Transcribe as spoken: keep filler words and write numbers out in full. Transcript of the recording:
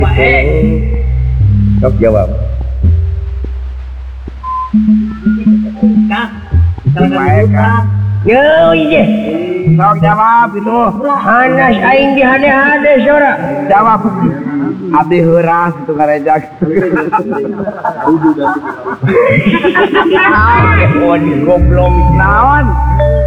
Sok jawab. Yo iya. Sok jawab itu. Anas aing di hade-hade sora. Jawab. Abdi heuras itu ngarejak. Oh di goblok Naon?